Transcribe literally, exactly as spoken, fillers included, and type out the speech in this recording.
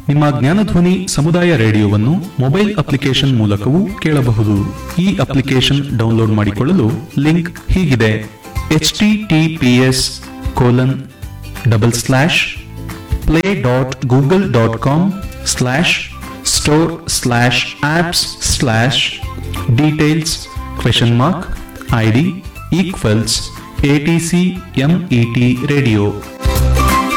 ನಿಮ್ಮ ಜ್ಞಾನಧ್ವನಿ ಸಮುದಾಯ ರೇಡಿಯೋವನ್ನು mobile application ಮೂಲಕವೂ ಕೇಳಬಹುದು. ಈ ಅಪ್ಲಿಕೇಶನ್ ಡೌನ್ಲೋಡ್ ಮಾಡಿಕೊಳ್ಳಲು ಲಿಂಕ್ ಹೀಗಿದೆ: H T T P S colon double slash play dot Google dot com slash store slash apps slash details question mark I D equals A T C M E T radio.